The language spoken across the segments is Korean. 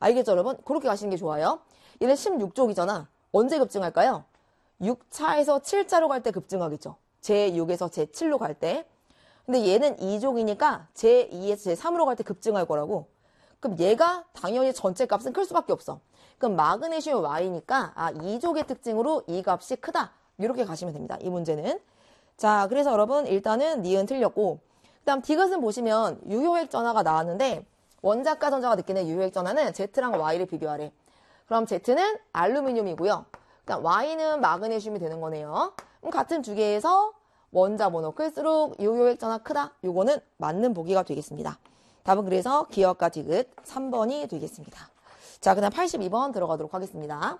알겠죠, 여러분? 그렇게 가시는 게 좋아요. 얘는 16족이잖아. 언제 급증할까요? 6차에서 7차로 갈 때 급증하겠죠. 제6에서 제7로 갈 때. 근데 얘는 2족이니까 제2에서 제3으로 갈 때 급증할 거라고. 그럼 얘가 당연히 전체 값은 클 수밖에 없어. 그럼 마그네슘 Y니까 2족의 특징으로 이 값이 크다. 이렇게 가시면 됩니다. 이 문제는. 자, 그래서 여러분 일단은 니은 틀렸고, 그 다음 디귿은 보시면 유효액 전하가 나왔는데 원자가 전자가 느끼는 유효액 전하는 Z랑 Y를 비교하래. 그럼 Z는 알루미늄이고요. 그다음 Y는 마그네슘이 되는 거네요. 그럼 같은 주계에서 원자 번호 클수록 유효액 전하 크다. 요거는 맞는 보기가 되겠습니다. 답은 그래서 기역과 디귿 3번이 되겠습니다. 자, 그다음 82번 들어가도록 하겠습니다.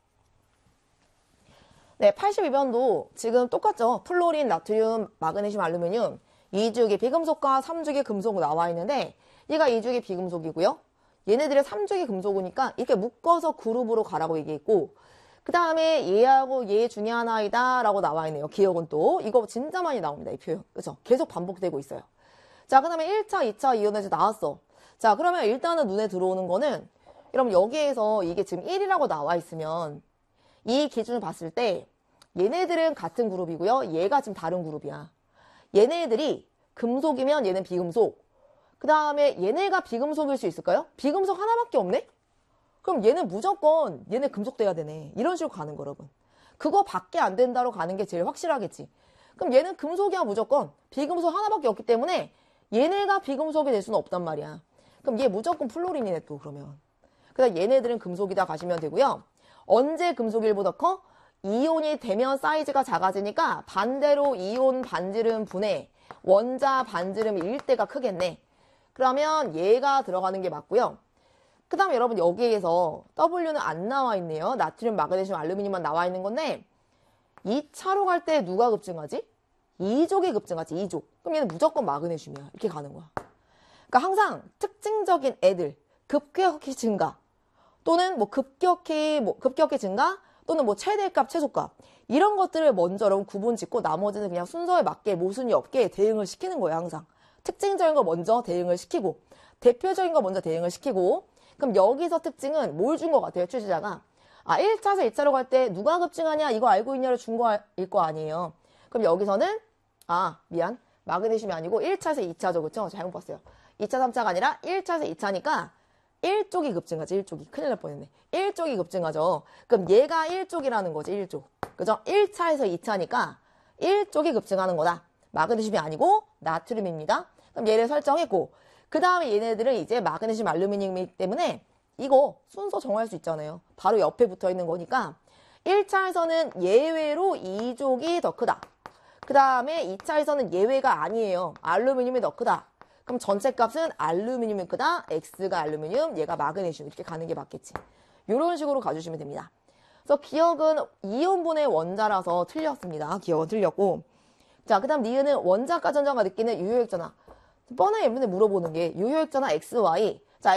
네, 82번도 지금 똑같죠. 플로린, 나트륨, 마그네슘, 알루미늄 2주기 비금속과 3주기 금속 나와 있는데 얘가 2주기 비금속이고요. 얘네들이 3주기 금속이니까 이렇게 묶어서 그룹으로 가라고 얘기했고, 그 다음에 얘하고 얘 중에 하나이다 라고 나와 있네요. 기억은 또 이거 진짜 많이 나옵니다. 이 표현. 그렇죠? 계속 반복되고 있어요. 자, 그 다음에 1차, 2차 이온에서 나왔어. 자, 그러면 일단은 눈에 들어오는 거는, 여러분 여기에서 이게 지금 1이라고 나와 있으면 이 기준을 봤을 때 얘네들은 같은 그룹이고요. 얘가 지금 다른 그룹이야. 얘네들이 금속이면 얘는 비금속. 그 다음에 얘네가 비금속일 수 있을까요? 비금속 하나밖에 없네? 그럼 얘는 무조건 얘네 금속 돼야 되네. 이런 식으로 가는 거, 여러분. 그거 밖에 안 된다로 가는 게 제일 확실하겠지. 그럼 얘는 금속이야 무조건. 비금속 하나밖에 없기 때문에 얘네가 비금속이 될 수는 없단 말이야. 그럼 얘 무조건 플로린이네 또 그러면. 그다음 얘네들은 금속이다 가시면 되고요. 언제 금속일보다 커? 이온이 되면 사이즈가 작아지니까 반대로 이온 반지름 분해 원자 반지름 1대가 크겠네. 그러면 얘가 들어가는 게 맞고요. 그 다음에 여러분 여기에서 W는 안 나와 있네요. 나트륨, 마그네슘, 알루미늄만 나와 있는 건데 2차로 갈 때 누가 급증하지? 2족이 급증하지. 2족. 그럼 얘는 무조건 마그네슘이야. 이렇게 가는 거야. 그러니까 항상 특징적인 애들 급격히 증가 또는 뭐 급격히 증가 또는 뭐 최대값, 최소값 이런 것들을 먼저 여러분 구분 짓고 나머지는 그냥 순서에 맞게 모순이 없게 대응을 시키는 거예요. 항상 특징적인 거 먼저 대응을 시키고 대표적인 거 먼저 대응을 시키고. 그럼 여기서 특징은 뭘 준 것 같아요, 출제자가? 1차에서 2차로 갈 때 누가 급증하냐 이거 알고 있냐를 준 거일 거 아니에요. 그럼 여기서는 미안, 마그네슘이 아니고 1차에서 2차죠. 그쵸? 잘못 봤어요. 2차, 3차가 아니라 1차에서 2차니까 1쪽이 급증하죠. 1쪽이. 큰일 날 뻔했네. 1쪽이 급증하죠. 그럼 얘가 1쪽이라는 거지. 1쪽. 그죠? 1차에서 2차니까 1쪽이 급증하는 거다. 마그네슘이 아니고 나트륨입니다. 그럼 얘를 설정했고, 그 다음에 얘네들은 이제 마그네슘, 알루미늄이기 때문에 이거 순서 정할 수 있잖아요. 바로 옆에 붙어 있는 거니까 1차에서는 예외로 2족이 더 크다. 그 다음에 2차에서는 예외가 아니에요. 알루미늄이 더 크다. 그럼 전체 값은 알루미늄이 크다. X가 알루미늄, 얘가 마그네슘 이렇게 가는 게 맞겠지. 이런 식으로 가주시면 됩니다. 그래서 기억은 이온분의 원자라서 틀렸습니다. 기억은 틀렸고. 자, 그 다음 니은은 원자가 전자가 느끼는 유효액 전하. 뻔하게 예문에 물어보는 게 유효액 전하 XY. 자,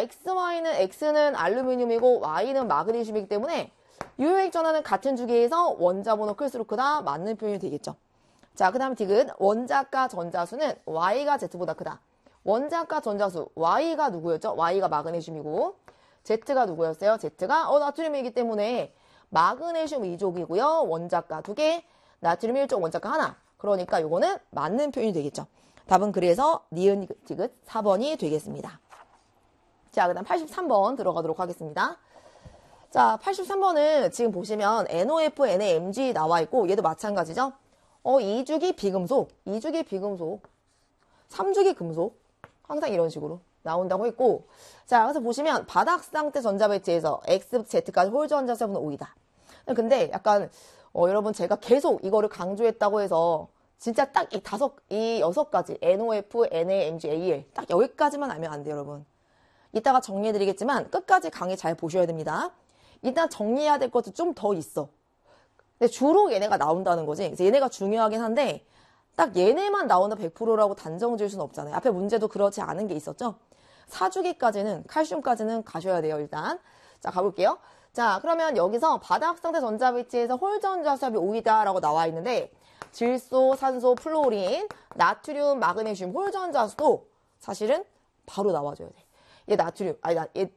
X는 알루미늄이고 Y는 마그네슘이기 때문에 유효액 전하는 같은 주기에서 원자 번호 클수록 크다. 맞는 표현이 되겠죠. 자, 그 다음 디귿 원자가 전자수는 Y가 Z보다 크다. 원자가 전자수 Y가 누구였죠? Y가 마그네슘이고 Z가 누구였어요? Z가 나트륨이기 때문에 마그네슘 2족이고요. 원자가 2개, 나트륨 1족, 원자가 하나. 그러니까 요거는 맞는 표현이 되겠죠. 답은 그래서 니은 디귿 4번이 되겠습니다. 자, 그 다음 83번 들어가도록 하겠습니다. 자, 83번은 지금 보시면 NOF, NaMg 나와 있고 얘도 마찬가지죠. 2주기 비금속, 2주기 비금속, 3주기 금속 항상 이런 식으로 나온다고 했고, 자, 그래서 보시면 바닥 상태 전자 배치에서 X, Z까지 홀 전자 수는 5이다. 근데 약간 여러분 제가 계속 이거를 강조했다고 해서 진짜 딱 이 6가지 NOF, NaMg, AL 딱 여기까지만 알면 안 돼요, 여러분. 이따가 정리해드리겠지만 끝까지 강의 잘 보셔야 됩니다. 일단 정리해야 될 것도 좀 더 있어. 근데 주로 얘네가 나온다는 거지. 그래서 얘네가 중요하긴 한데 딱 얘네만 나온다 100%라고 단정 지을 수는 없잖아요. 앞에 문제도 그렇지 않은 게 있었죠. 4주기까지는 칼슘까지는 가셔야 돼요, 일단. 자, 가볼게요. 자, 그러면 여기서 바닥 상태 전자 배치에서 홀 전자 수합이 5이다라고 나와 있는데 질소, 산소, 플로린, 나트륨, 마그네슘 홀 전자 수도 사실은 바로 나와줘야 돼. 얘 나트륨, 얘